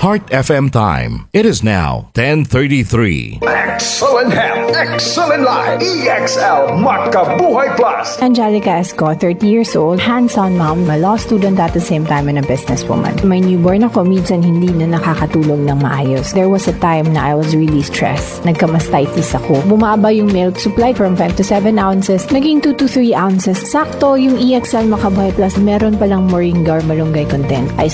Heart FM time. It is now 10:33. Excellent health, excellent life. EXL Makabuhay Plus. Angelica Esco, 30 years old, hands-on mom, a law student at the same time and a businesswoman. My newborn ako, minsan hindi na nakakatulog ng maayos. There was a time na I was really stressed. Nagka-mastitis ako. Bumaba yung milk supply from 5 to 7 ounces, naging 2 to 3 ounces. Sakto, yung EXL Makabuhay Plus, meron palang moringa or malunggay content. I